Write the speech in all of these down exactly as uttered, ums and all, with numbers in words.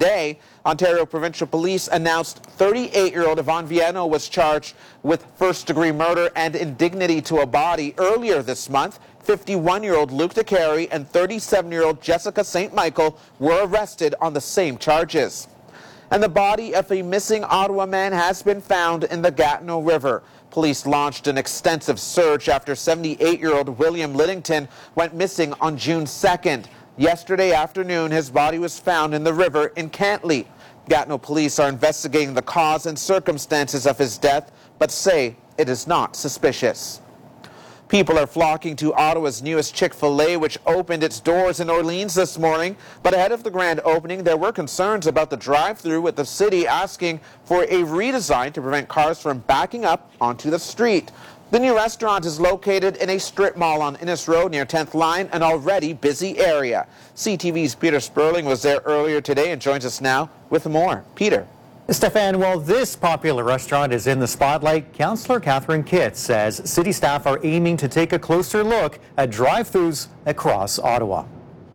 today, Ontario Provincial Police announced thirty-eight-year-old Yvonne Viano was charged with first-degree murder and indignity to a body. Earlier this month, fifty-one-year-old Luke DeCarey and thirty-seven-year-old Jessica Saint Michael were arrested on the same charges. And the body of a missing Ottawa man has been found in the Gatineau River. Police launched an extensive search after seventy-eight-year-old William Liddington went missing on June second. Yesterday afternoon, his body was found in the river in Cantley. Gatineau police are investigating the cause and circumstances of his death, but say it is not suspicious. People are flocking to Ottawa's newest Chick-fil-A, which opened its doors in Orleans this morning. But ahead of the grand opening, there were concerns about the drive-thru, with the city asking for a redesign to prevent cars from backing up onto the street. The new restaurant is located in a strip mall on Innes Road near tenth Line, an already busy area. C T V's Peter Sperling was there earlier today and joins us now with more. Peter. Stefan, while this popular restaurant is in the spotlight, Councillor Catherine Kitts says city staff are aiming to take a closer look at drive-thrus across Ottawa.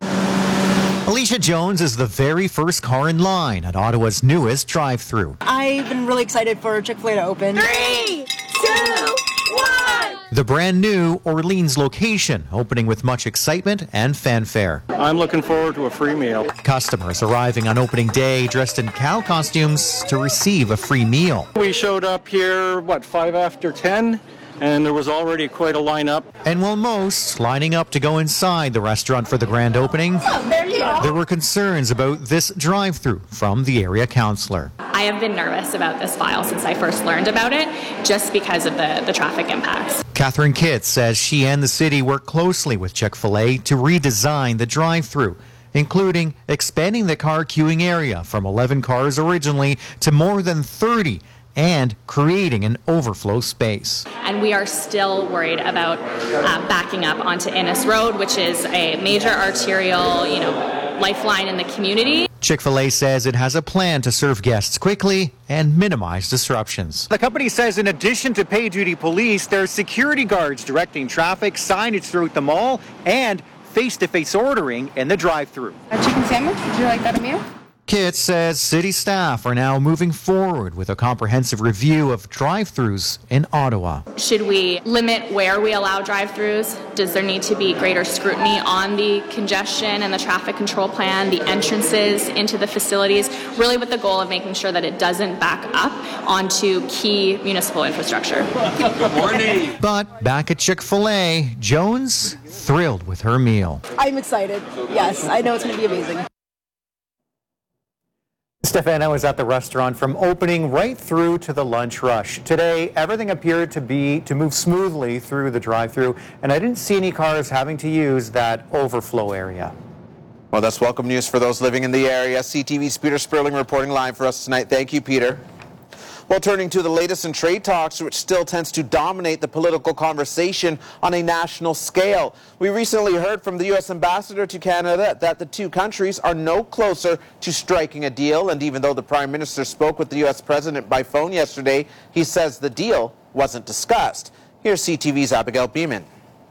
Alicia Jones is the very first car in line at Ottawa's newest drive-thru. I've been really excited for Chick-fil-A to open. Three, two, one! The brand new Orleans location opening with much excitement and fanfare. I'm looking forward to a free meal. Customers arriving on opening day dressed in cow costumes to receive a free meal. We showed up here, what, five after ten? And there was already quite a lineup. And while most lining up to go inside the restaurant for the grand opening, Oh, there you go. there were concerns about this drive-thru from the area councillor. I have been nervous about this file since I first learned about it, just because of the, the traffic impacts. Catherine Kitts says she and the city work closely with Chick-fil-A to redesign the drive-thru, including expanding the car queuing area from eleven cars originally to more than thirty, and creating an overflow space. And we are still worried about uh, backing up onto Innes Road, which is a major arterial, you know, lifeline in the community. Chick-fil-A says it has a plan to serve guests quickly and minimize disruptions. The company says in addition to pay-duty police, there's security guards directing traffic, signage throughout the mall, and face-to-face ordering in the drive-thru. A chicken sandwich? Would you like that a meal? Kitts says city staff are now moving forward with a comprehensive review of drive-thrus in Ottawa. Should we limit where we allow drive-thrus? Does there need to be greater scrutiny on the congestion and the traffic control plan, the entrances into the facilities, really with the goal of making sure that it doesn't back up onto key municipal infrastructure? Good morning. But back at Chick-fil-A, Jones thrilled with her meal. I'm excited. Yes, I know it's going to be amazing. Stefan, I was at the restaurant from opening right through to the lunch rush. Today, everything appeared to be to move smoothly through the drive-thru, and I didn't see any cars having to use that overflow area. Well, that's welcome news for those living in the area. C T V's Peter Sperling reporting live for us tonight. Thank you, Peter. Well, turning to the latest in trade talks, which still tends to dominate the political conversation on a national scale. We recently heard from the U S ambassador to Canada that the two countries are no closer to striking a deal. And even though the Prime Minister spoke with the U S President by phone yesterday, he says the deal wasn't discussed. Here's C T V's Abigail Beeman.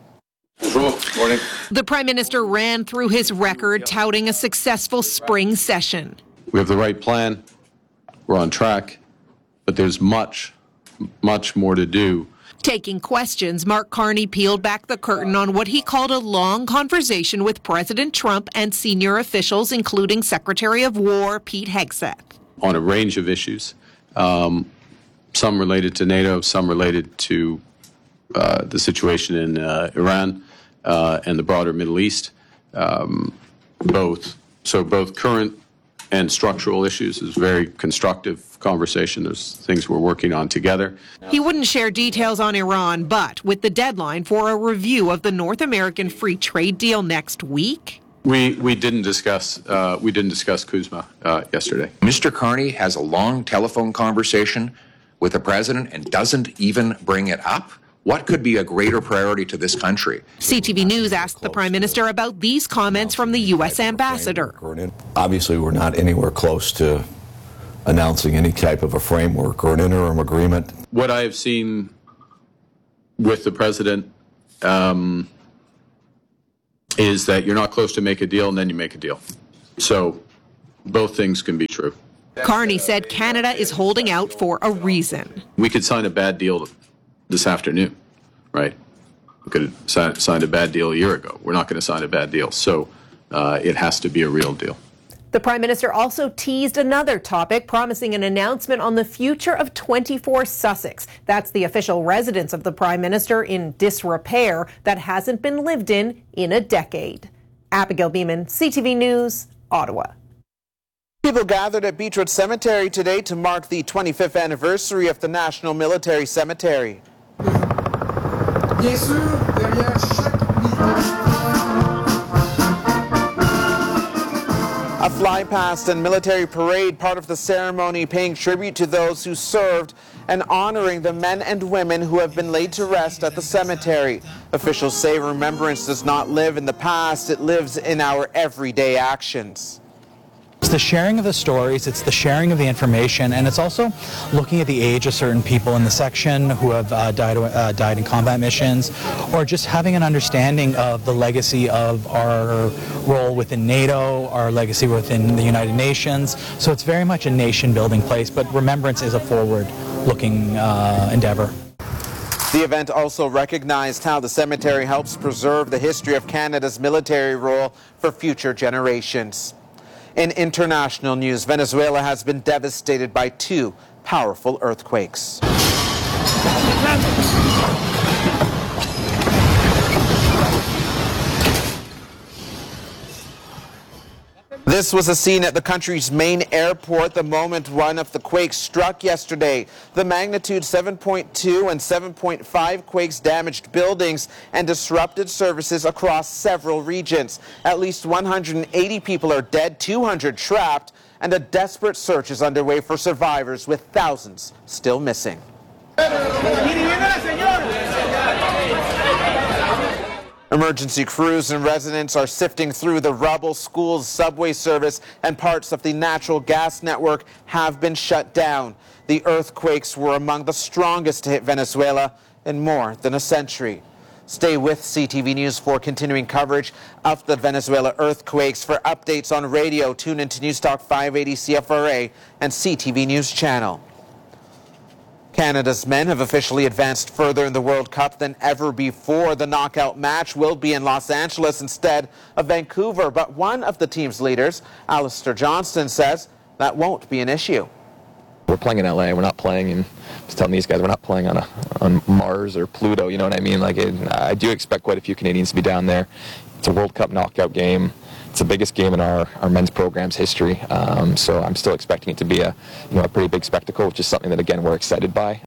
Morning. The Prime Minister ran through his record, touting a successful spring session. We have the right plan. We're on track. But there's much, much more to do. Taking questions, Mark Carney peeled back the curtain on what he called a long conversation with President Trump and senior officials, including Secretary of War Pete Hegseth. On a range of issues, um, some related to NATO, some related to uh, the situation in uh, Iran uh, and the broader Middle East. Um, both, so both current and structural issues. Is very constructive conversation. There's things we're working on together. He wouldn't share details on Iran, but with the deadline for a review of the North American Free Trade Deal next week, we we didn't discuss uh, we didn't discuss CUSMA uh, yesterday. Mister Carney has a long telephone conversation with the president and doesn't even bring it up. What could be a greater priority to this country? C T V News asked the Prime Minister about these comments from the U S ambassador. Obviously, we're not anywhere close to announcing any type of a framework or an interim agreement. What I have seen with the president um, is that you're not close to make a deal and then you make a deal. So both things can be true. Carney said Canada is holding out for a reason. We could sign a bad deal this afternoon, right? We could have signed a bad deal a year ago. We're not going to sign a bad deal. So uh, it has to be a real deal. The Prime Minister also teased another topic, promising an announcement on the future of twenty-four Sussex. That's the official residence of the Prime Minister in disrepair that hasn't been lived in in a decade. Abigail Beeman, C T V News, Ottawa. People gathered at Beechwood Cemetery today to mark the twenty-fifth anniversary of the National Military Cemetery. A fly past and military parade, part of the ceremony, paying tribute to those who served and honoring the men and women who have been laid to rest at the cemetery. Officials say remembrance does not live in the past, it lives in our everyday actions. It's the sharing of the stories, it's the sharing of the information, and it's also looking at the age of certain people in the section who have uh, died, uh, died in combat missions, or just having an understanding of the legacy of our role within NATO, our legacy within the United Nations. So it's very much a nation-building place, but remembrance is a forward-looking uh, endeavor. The event also recognized how the cemetery helps preserve the history of Canada's military role for future generations. In international news, Venezuela has been devastated by two powerful earthquakes. This was a scene at the country's main airport the moment one of the quakes struck yesterday. The magnitude seven point two and seven point five quakes damaged buildings and disrupted services across several regions. At least one hundred eighty people are dead, two hundred trapped, and a desperate search is underway for survivors, with thousands still missing. Emergency crews and residents are sifting through the rubble. Schools, subway service, and parts of the natural gas network have been shut down. The earthquakes were among the strongest to hit Venezuela in more than a century. Stay with C T V News for continuing coverage of the Venezuela earthquakes. For updates on radio, tune into Newstalk five eighty C F R A and C T V News channel. Canada's men have officially advanced further in the World Cup than ever before. The knockout match will be in Los Angeles instead of Vancouver, but one of the team's leaders, Alistair Johnston, says that won't be an issue. We're playing in L A. We're not playing in, just telling these guys, we're not playing on a, on Mars or Pluto, you know what I mean? Like, it, I do expect quite a few Canadians to be down there. It's a World Cup knockout game. It's the biggest game in our, our men's program's history, um, so I'm still expecting it to be a, you know, a pretty big spectacle, which is something that, again, we're excited by.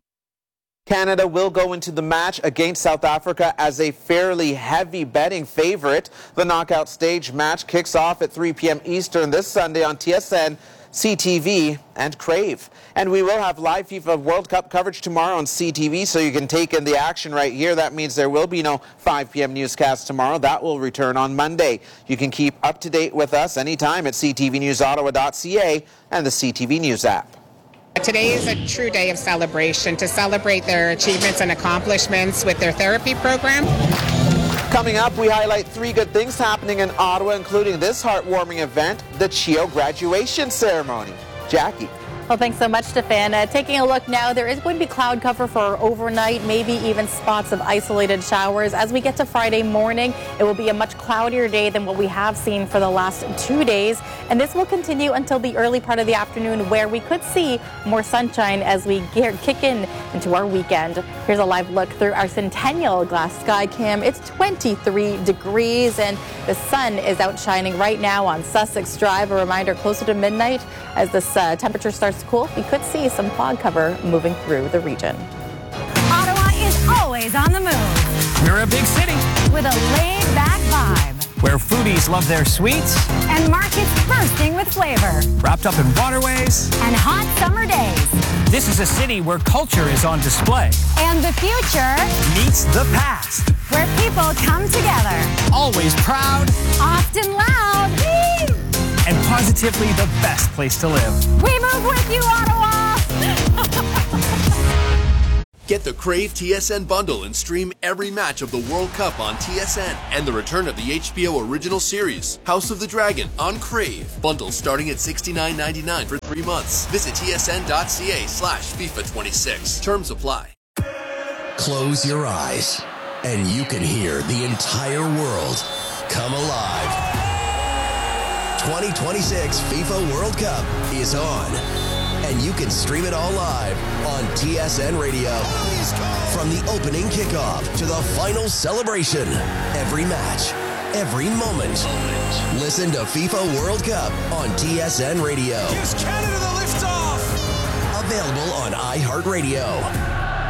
Canada will go into the match against South Africa as a fairly heavy betting favorite. The knockout stage match kicks off at three p m Eastern this Sunday on T S N, C T V, and Crave. And we will have live FIFA World Cup coverage tomorrow on C T V, so you can take in the action right here. That means there will be no five p m newscast tomorrow. That will return on Monday. You can keep up to date with us anytime at c t v news ottawa dot c a and the C T V News app. Today is a true day of celebration to celebrate their achievements and accomplishments with their therapy program. Coming up, we highlight three good things happening in Ottawa, including this heartwarming event, the CHEO graduation ceremony. Jackie. Well, thanks so much, Stefan. Uh, taking a look now, there is going to be cloud cover for overnight, maybe even spots of isolated showers. As we get to Friday morning, it will be a much cloudier day than what we have seen for the last two days. And this will continue until the early part of the afternoon, where we could see more sunshine as we get, kick in into our weekend. Here's a live look through our Centennial Glass Sky Cam. It's twenty-three degrees and the sun is outshining right now on Sussex Drive. A reminder, closer to midnight, as this uh, temperature starts to cool, we could see some fog cover moving through the region. Ottawa is always on the move. We're a big city with a laid-back vibe, where foodies love their sweets and markets bursting with flavor, wrapped up in waterways and hot summer days. This is a city where culture is on display, and the future meets the past, where people come together, always proud, often loud, and positively the best place to live. We move with you, Ottawa! Get the Crave T S N bundle and stream every match of the World Cup on T S N and the return of the H B O original series, House of the Dragon, on Crave. Bundle starting at sixty-nine ninety-nine for three months. Visit tsn.ca slash FIFA twenty-six. Terms apply. Close your eyes and you can hear the entire world come alive. twenty twenty-six FIFA World Cup is on, and you can stream it all live on T S N Radio. From the opening kickoff to the final celebration, every match, every moment. Listen to FIFA World Cup on T S N Radio. Here's Canada the liftoff. Available on iHeartRadio.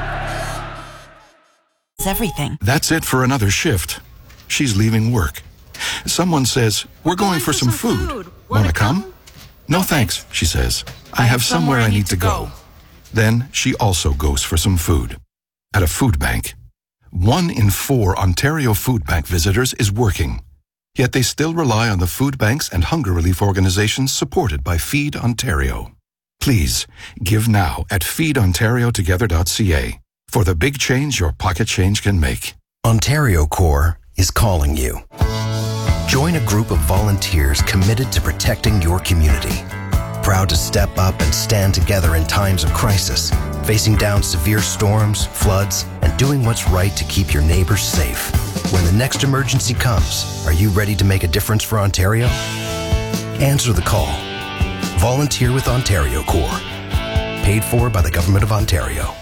Everything. That's it for another shift. She's leaving work. Someone says, we're going for some food. Want to come? No thanks, she says. I have somewhere I need to go. Then she also goes for some food. At a food bank. One in four Ontario Food Bank visitors is working. Yet they still rely on the food banks and hunger relief organizations supported by Feed Ontario. Please, give now at feed ontario together dot c a for the big change your pocket change can make. Ontario Corps is calling you. Join a group of volunteers committed to protecting your community. Proud to step up and stand together in times of crisis, facing down severe storms, floods, and doing what's right to keep your neighbors safe. When the next emergency comes, are you ready to make a difference for Ontario? Answer the call. Volunteer with Ontario Corps. Paid for by the Government of Ontario.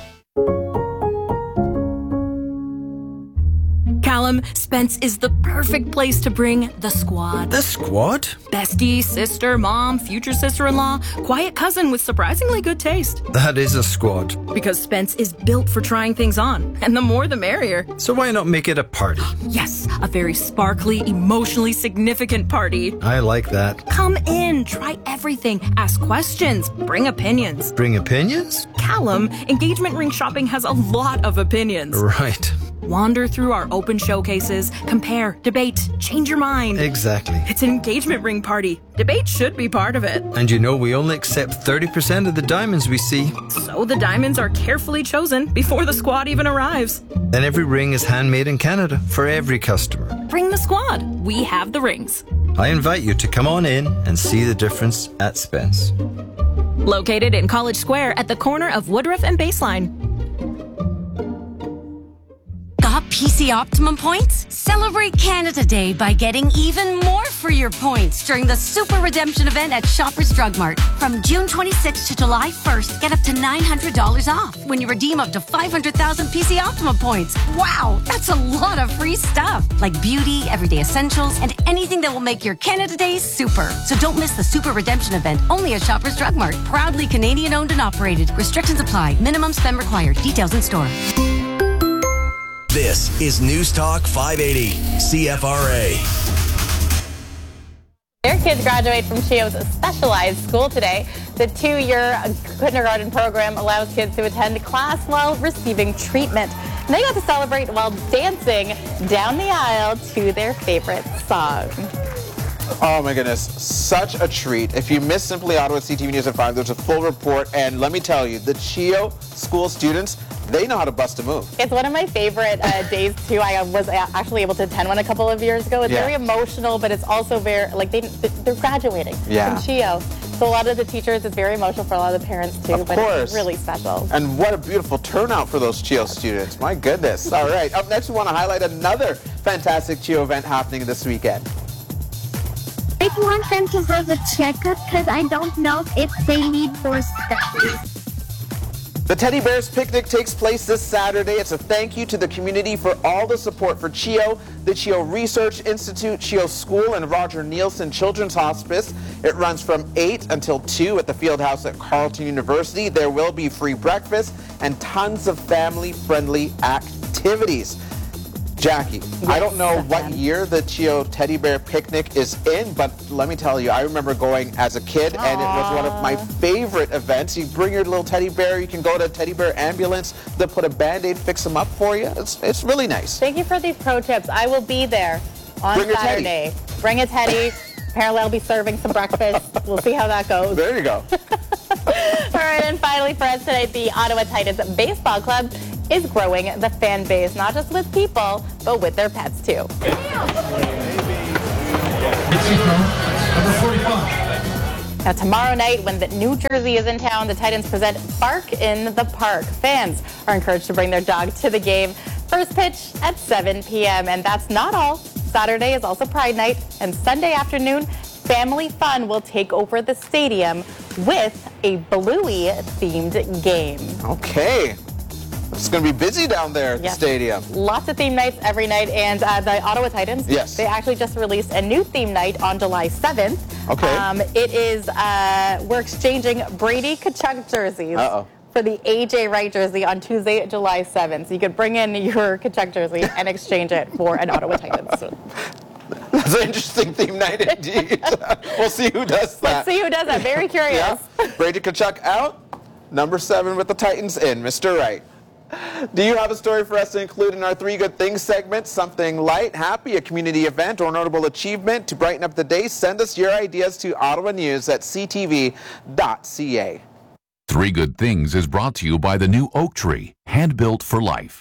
Callum, Spence is the perfect place to bring the squad. The squad? Bestie, sister, mom, future sister-in-law, quiet cousin with surprisingly good taste. That is a squad. Because Spence is built for trying things on, and the more the merrier. So why not make it a party? Yes, a very sparkly, emotionally significant party. I like that. Come in, try everything, ask questions, bring opinions. Bring opinions? Callum, engagement ring shopping has a lot of opinions. Right. Wander through our open showcases, compare, debate, change your mind. Exactly. It's an engagement ring party. Debate should be part of it. And you know we only accept thirty percent of the diamonds we see. So the diamonds are carefully chosen before the squad even arrives. And every ring is handmade in Canada for every customer. Bring the squad. We have the rings. I invite you to come on in and see the difference at Spence. Located in College Square at the corner of Woodruff and Baseline. Got P C Optimum points? Celebrate Canada Day by getting even more for your points during the Super Redemption event at Shoppers Drug Mart. From June twenty-sixth to July first, get up to nine hundred dollars off when you redeem up to five hundred thousand P C Optimum points. Wow, that's a lot of free stuff, like beauty, everyday essentials, and anything that will make your Canada Day super. So don't miss the Super Redemption event, only at Shoppers Drug Mart. Proudly Canadian owned and operated. Restrictions apply. Minimum spend required. Details in store. This is News Talk five eighty, C F R A. Their kids graduate from CHEO's specialized school today. The two-year kindergarten program allows kids to attend class while receiving treatment. And they got to celebrate while dancing down the aisle to their favorite song. Oh my goodness, such a treat. If you missed Simply Ottawa at C T V News at five, there's a full report, and let me tell you, the CHEO school students, they know how to bust a move. It's one of my favorite uh, days too. I was actually able to attend one a couple of years ago. It's Yeah. very emotional, but it's also very, like, they, they're graduating Yeah. from CHEO. So a lot of the teachers, it's very emotional for a lot of the parents too, Of but course. it's really special. And what a beautiful turnout for those CHEO students. My goodness. All right, up next we want to highlight another fantastic CHEO event happening this weekend. I want them to have a checkup because I don't know if they need more studies. The Teddy Bears Picnic takes place this Saturday. It's a thank you to the community for all the support for CHEO, the CHEO Research Institute, CHEO School, and Roger Nielsen Children's Hospice. It runs from eight until two at the Fieldhouse at Carleton University. There will be free breakfast and tons of family-friendly activities. Jackie, yes, I don't know what year the CHEO Teddy Bear Picnic is in, but let me tell you, I remember going as a kid, Aww. and it was one of my favorite events. You bring your little teddy bear, you can go to a teddy bear ambulance, they'll put a Band-Aid, fix them up for you. It's, it's really nice. Thank you for these pro tips. I will be there on Bring Saturday. Bring a teddy. Apparently I'll be serving some breakfast. We'll see how that goes. There you go. All right, and finally, finally for us tonight, the Ottawa Titans Baseball Club is growing the fan base, not just with people, but with their pets too. Now tomorrow night, when the New Jersey is in town, the Titans present Bark in the Park. Fans are encouraged to bring their dog to the game. First pitch at seven p m And that's not all. Saturday is also Pride Night, and Sunday afternoon, family fun will take over the stadium with a Bluey-themed game. Okay. It's going to be busy down there at yes. the stadium. Lots of theme nights every night, and uh, the Ottawa Titans, yes. they actually just released a new theme night on July seventh. Okay. Um, it is, uh, we're exchanging Brady Tkachuk jerseys. Uh-oh. For the A J Wright jersey on Tuesday, July seventh. So you could bring in your Tkachuk jersey and exchange it for an Ottawa Titans. That's an interesting theme night indeed. We'll see who does that. Let's see who does that. Very curious. Yeah. Brady Tkachuk out. Number seven with the Titans in, Mister Wright. Do you have a story for us to include in our Three Good Things segment? Something light, happy, a community event, or notable achievement to brighten up the day? Send us your ideas to Ottawa News at c t v dot c a. Three Good Things is brought to you by the new Oak Tree, hand-built for life.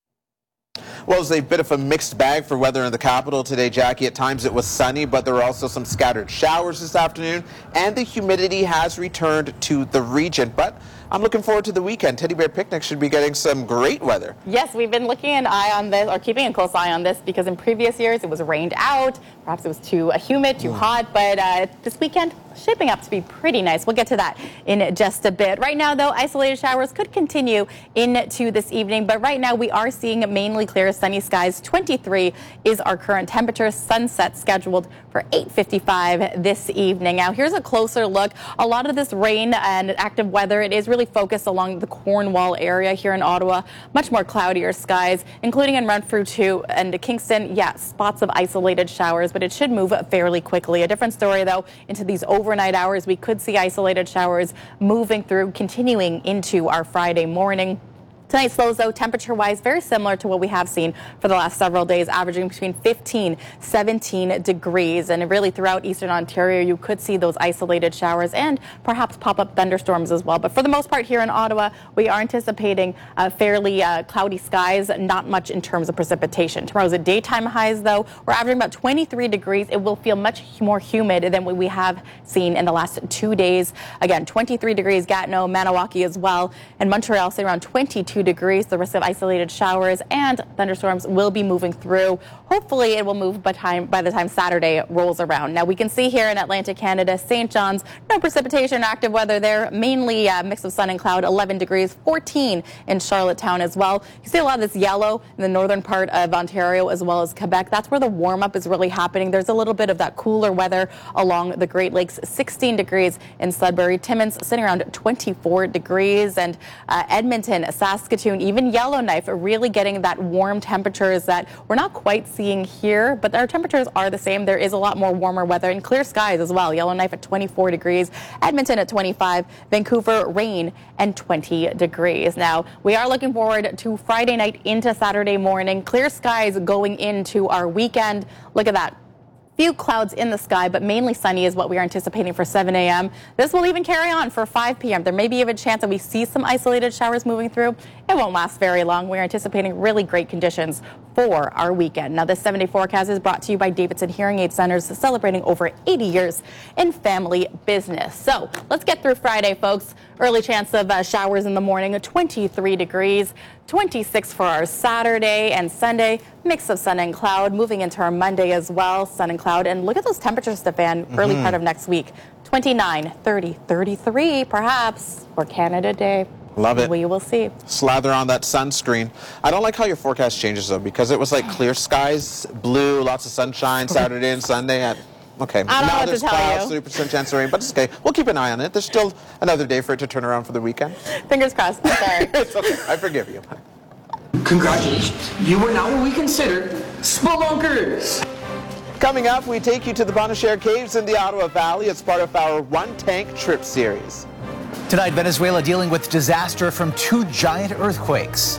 Well, it's a bit of a mixed bag for weather in the capital today, Jackie. At times it was sunny, but there were also some scattered showers this afternoon, and the humidity has returned to the region. But I'm looking forward to the weekend. Teddy Bear Picnic should be getting some great weather. Yes, we've been looking an eye on this, or keeping a close eye on this, because in previous years it was rained out. Perhaps it was too uh, humid, too mm. hot, but uh, this weekend shaping up to be pretty nice. We'll get to that in just a bit. Right now, though, isolated showers could continue into this evening, but right now we are seeing mainly clear sunny skies. twenty-three is our current temperature. Sunset scheduled for eight fifty-five this evening. Now, here's a closer look. A lot of this rain and active weather, it is really focused along the Cornwall area here in Ottawa. Much more cloudier skies, including in Renfrew too, and Kingston. Yeah, spots of isolated showers, but it should move fairly quickly. A different story, though, into these overnight hours. We could see isolated showers moving through, continuing into our Friday morning. Tonight's lows, though, temperature-wise, very similar to what we have seen for the last several days, averaging between fifteen, seventeen degrees. And really throughout eastern Ontario, you could see those isolated showers and perhaps pop-up thunderstorms as well. But for the most part here in Ottawa, we are anticipating uh, fairly uh, cloudy skies, not much in terms of precipitation. Tomorrow's a daytime highs, though. We're averaging about twenty-three degrees. It will feel much more humid than what we have seen in the last two days. Again, twenty-three degrees, Gatineau, Maniwaki as well, and Montreal, say around twenty-two degrees. The risk of isolated showers and thunderstorms will be moving through. Hopefully it will move by time by the time Saturday rolls around. Now we can see here in Atlantic Canada, Saint John's, no precipitation, active weather there, mainly a mix of sun and cloud, eleven degrees, fourteen in Charlottetown as well. You see a lot of this yellow in the northern part of Ontario as well as Quebec. That's where the warm up is really happening. There's a little bit of that cooler weather along the Great Lakes, sixteen degrees in Sudbury. Timmins sitting around twenty-four degrees, and uh, Edmonton, Saskatoon, even Yellowknife really getting that warm temperatures that we're not quite seeing here, but our temperatures are the same. There is a lot more warmer weather and clear skies as well. Yellowknife at twenty-four degrees, Edmonton at twenty-five, Vancouver rain and twenty degrees. Now we are looking forward to Friday night into Saturday morning. Clear skies going into our weekend. Look at that. Few clouds in the sky, but mainly sunny is what we are anticipating for seven a m This will even carry on for five p m There may be even a chance that we see some isolated showers moving through. It won't last very long. We are anticipating really great conditions for our weekend. Now, this seven-day forecast is brought to you by Davidson Hearing Aid Centers, celebrating over eighty years in family business. So let's get through Friday, folks. Early chance of uh, showers in the morning, twenty-three degrees, twenty-six for our Saturday and Sunday. Mix of sun and cloud moving into our Monday as well, sun and cloud. And look at those temperatures, Stefan, mm-hmm. early part of next week. twenty-nine, thirty, thirty-three perhaps for Canada Day. Love it. We will see. Slather on that sunscreen. I don't like how your forecast changes, though, because it was like clear skies, blue, lots of sunshine, Saturday and Sunday. At, okay. I don't know now what there's to tell clouds, you. three percent chance of rain, but it's okay. We'll keep an eye on it. There's still another day for it to turn around for the weekend. Fingers crossed. I'm sorry. It's okay. I forgive you. Congratulations. You are now what we consider spelunkers. Coming up, we take you to the Bonachère Caves in the Ottawa Valley as part of our One Tank Trip series. Tonight, Venezuela dealing with disaster from two giant earthquakes.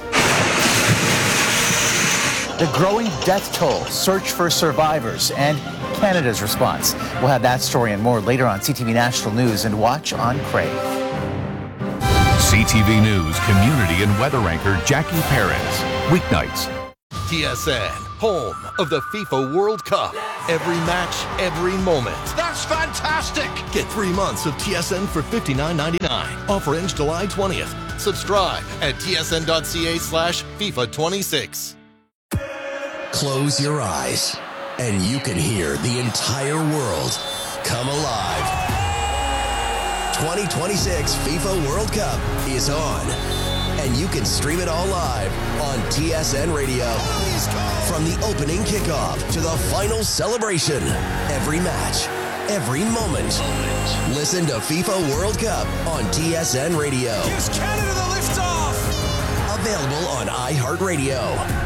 The growing death toll, search for survivors, and Canada's response. We'll have that story and more later on C T V National News and watch on Crave. C T V News community and weather anchor Jackie Perez. Weeknights. T S N, home of the FIFA World Cup. Every match, every moment. That's fantastic! Get three months of T S N for fifty-nine ninety-nine. Offer ends July twentieth. Subscribe at tsn.ca slash FIFA 26. Close your eyes, and you can hear the entire world come alive. twenty twenty-six FIFA World Cup is on, and you can stream it all live on T S N Radio. From the opening kickoff to the final celebration, every match, every moment. Listen to FIFA World Cup on T S N Radio. Gives Canada the liftoff. Available on iHeartRadio.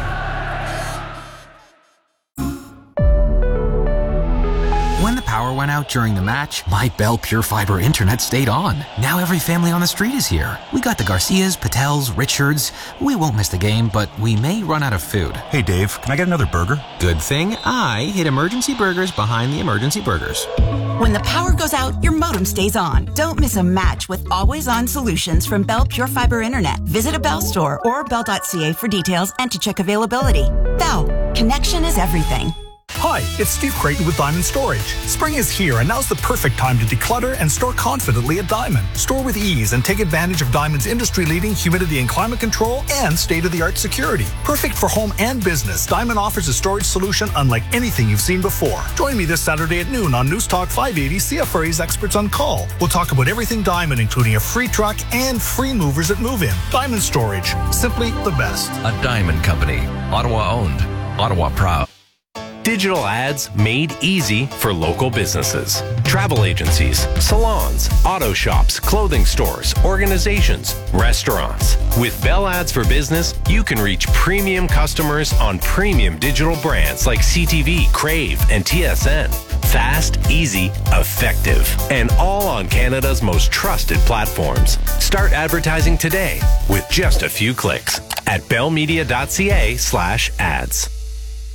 When the power went out during the match, my Bell Pure Fiber internet stayed on. Now every family on the street is here. We got the Garcias, Patels, Richards. We won't miss the game, but we may run out of food. Hey Dave, can I get another burger? Good thing I hid Emergency Burgers behind the Emergency Burgers. When the power goes out, your modem stays on. Don't miss a match with always-on solutions from Bell Pure Fiber Internet. Visit a Bell store or bell dot c a for details and to check availability. Bell, connection is everything. Hi, it's Steve Creighton with Diamond Storage. Spring is here, and now's the perfect time to declutter and store confidently at Diamond. Store with ease and take advantage of Diamond's industry-leading humidity and climate control and state-of-the-art security. Perfect for home and business, Diamond offers a storage solution unlike anything you've seen before. Join me this Saturday at noon on News Talk five eighty, C F R A's Experts on Call. We'll talk about everything Diamond, including a free truck and free movers at move-in. Diamond Storage, simply the best. A Diamond Company, Ottawa-owned, Ottawa-proud. Digital ads made easy for local businesses. Travel agencies, salons, auto shops, clothing stores, organizations, restaurants. With Bell Ads for Business, you can reach premium customers on premium digital brands like C T V, Crave, and T S N. Fast, easy, effective, and all on Canada's most trusted platforms. Start advertising today with just a few clicks at bellmedia.ca slash ads.